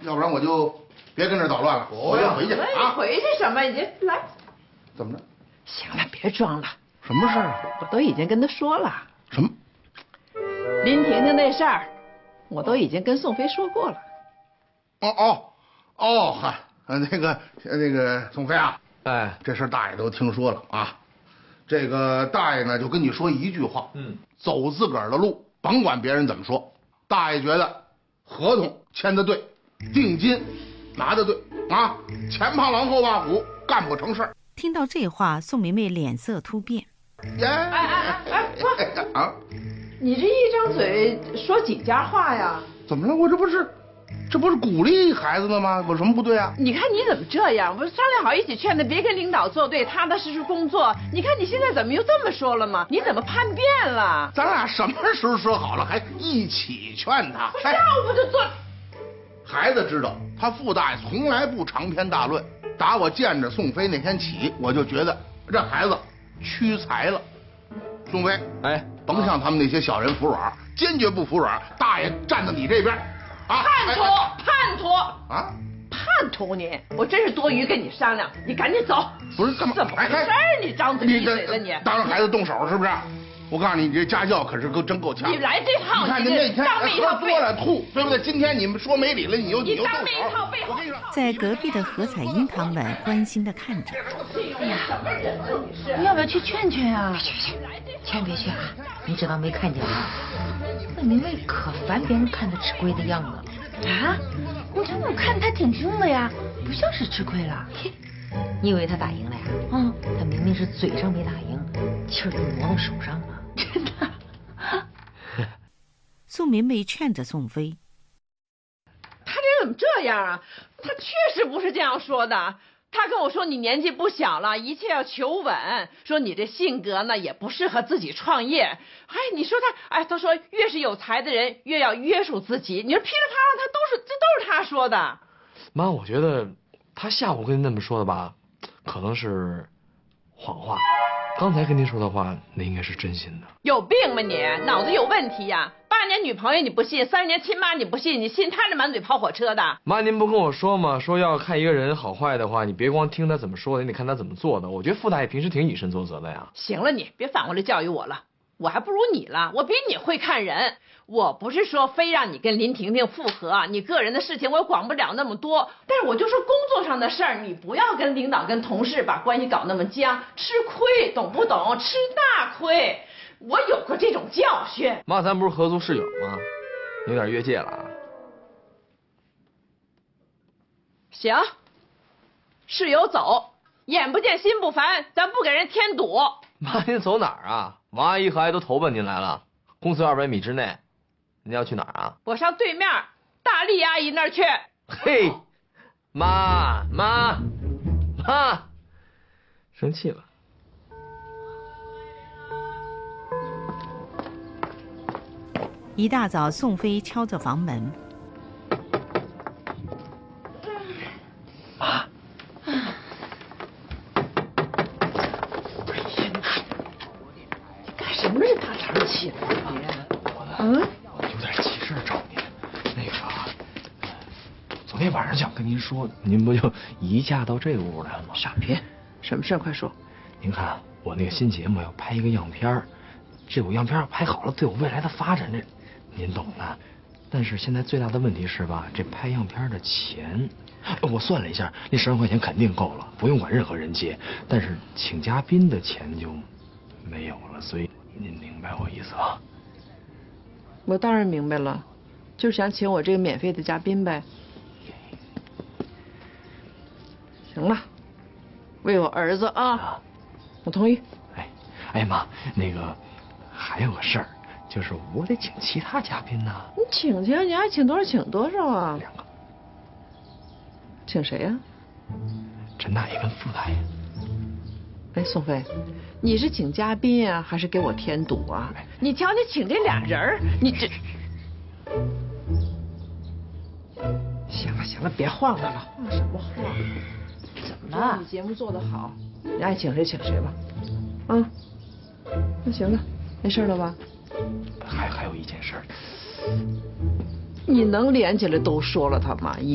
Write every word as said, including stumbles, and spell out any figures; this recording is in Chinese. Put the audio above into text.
要不然我就别跟这捣乱了，我要回去啊！ 回去什么？你来， 怎么着？ 行了，别装了。 什么事儿啊？ 我都已经跟他说了。 什么？ 林婷婷那事儿，我都已经跟宋飞说过了。 哦哦哦，嗨，呃，那个那个宋飞啊， 哎， 这事儿大爷都听说了啊。这个大爷呢，就跟你说一句话， 嗯， 走自个儿的路，甭管别人怎么说。大爷觉得合同签的对，定金拿的对啊，前怕狼后怕虎，干不成事儿。 听到这话，宋梅梅脸色突变。 耶！ 哎哎哎哎，不啊！ 你这一张嘴说几家话呀？ 怎么了？我这不是，这不是鼓励孩子的吗？有什么不对啊？ 你看你怎么这样？不是商量好一起劝他别跟领导作对，踏踏实实工作。你看你现在怎么又这么说了吗？你怎么叛变了？ 咱俩什么时候说好了，还一起劝他？ 下午不就做？ 孩子知道，他傅大爷从来不长篇大论。打我见着宋飞那天起，我就觉得这孩子屈才了。宋飞， 哎， 甭向他们那些小人服软，坚决不服软。大爷站在你这边，啊， 叛徒，叛徒啊！ 叛徒你！我真是多余跟你商量，你赶紧走。 不是干嘛？ 怎么回事？你张嘴闭嘴了你！ 当着孩子动手是不是？我告诉你，你这家教可是够真够强。 你来这套， 你看您那天喝多了吐，对不对？今天你们说没理了，你又你又动手。我跟你说， 在隔壁的何彩英他们关心的看着。 哎呀，你要不要去劝劝啊？别去，千万别去啊！你知道没看见吗？那明媚可烦别人看他吃亏的样子啊！我怎么看他挺凶的呀？不像是吃亏了。你以为他打赢了呀？嗯，他明明是嘴上没打赢，气儿都挪到手上了。真的。 宋梅梅劝着宋飞：“ 他这怎么这样啊？他确实不是这样说的。他跟我说你年纪不小了，一切要求稳。说你这性格呢也不适合自己创业。哎，你说他，哎，他说越是有才的人越要约束自己。你说噼里啪啦，他都是这都是他说的。 妈，我觉得他下午跟您那么说的吧，可能是谎话。刚才跟您说的话，那应该是真心的。 有病吧你？脑子有问题呀！八年女朋友你不信，三十年亲妈你不信，你信他这满嘴跑火车的？ 妈，您不跟我说吗？说要看一个人好坏的话，你别光听他怎么说的，你得看他怎么做的。我觉得傅大爷平时挺以身作则的呀。 行了，你别反过来教育我了，我还不如你了，我比你会看人。我不是说非让你跟林婷婷复合，你个人的事情我管不了那么多，但是我就说工作上的事儿，你不要跟领导跟同事把关系搞那么僵，吃亏懂不懂？吃大亏，我有过这种教训。 妈，咱不是合租室友吗？有点越界了啊。 行，室友走，眼不见心不烦，咱不给人添堵。 妈，您走哪儿啊？王阿姨和阿姨都投奔您来了，公司二百米之内。您要去哪儿啊？ 我上对面大力阿姨那儿去。 嘿，妈妈妈，生气了。 一大早，宋飞敲着房门。 妈， 干什么这大早上起来啊你？嗯。 有点急事找您，那个，昨天晚上想跟您说，您不就移驾到这屋来了吗？ 傻逼，什么事快说。 您看我那个新节目要拍一个样片，这我样片要拍好了，对我未来的发展，这您懂的。但是现在最大的问题是吧，这拍样片的钱，我算了一下，那十万块钱肯定够了，不用管任何人接。但是请嘉宾的钱就没有了，所以您明白我意思吧？ 我当然明白了，就是想请我这个免费的嘉宾呗。行了，为我儿子啊，啊我同意。 哎，哎妈，那个还有个事儿，就是我得请其他嘉宾呢。 你请去啊，你爱请多少请多少啊。 两个。 请谁呀、 啊？陈大爷跟傅大爷。 哎，宋飞，你是请嘉宾啊，还是给我添堵啊？你瞧，你请这俩人儿，你这……行了行了，别晃荡了，晃什么晃？怎么了？你节目做得好，你爱请谁请谁吧。啊，那行了，没事了吧？ 还还有一件事， 你能连起来都说了他吗？一。